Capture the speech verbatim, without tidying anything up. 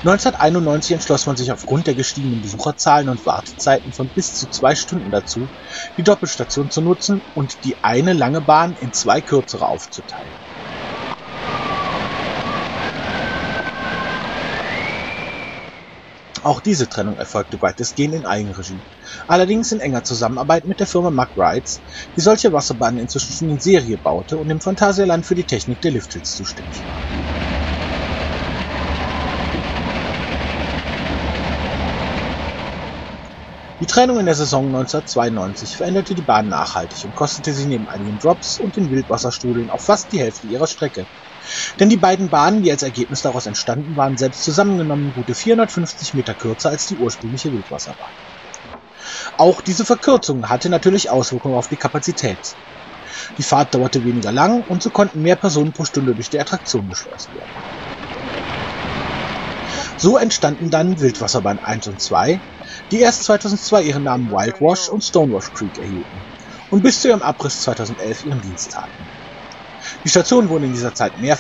neunzehnhunderteinundneunzig entschloss man sich aufgrund der gestiegenen Besucherzahlen und Wartezeiten von bis zu zwei Stunden dazu, die Doppelstation zu nutzen und die eine lange Bahn in zwei kürzere aufzuteilen. Auch diese Trennung erfolgte weitestgehend in Eigenregie, allerdings in enger Zusammenarbeit mit der Firma Mack Rides, die solche Wasserbahnen inzwischen schon in Serie baute und im Phantasialand für die Technik der Lifthill zuständig war. Die Trennung in der Saison neunzehnhundertzweiundneunzig veränderte die Bahn nachhaltig und kostete sie neben einigen Drops und den Wildwasserstrudeln auch fast die Hälfte ihrer Strecke. Denn die beiden Bahnen, die als Ergebnis daraus entstanden, waren selbst zusammengenommen gute vierhundertfünfzig Meter kürzer als die ursprüngliche Wildwasserbahn. Auch diese Verkürzung hatte natürlich Auswirkungen auf die Kapazität. Die Fahrt dauerte weniger lang und so konnten mehr Personen pro Stunde durch die Attraktion geschleust werden. So entstanden dann Wildwasserbahn eins und zwei, die erst zweitausendzwei ihren Namen Wildwash und Stonewash Creek erhielten und bis zu ihrem Abriss zweitausendelf ihren Dienst taten. Die Station wurde in dieser Zeit mehrfach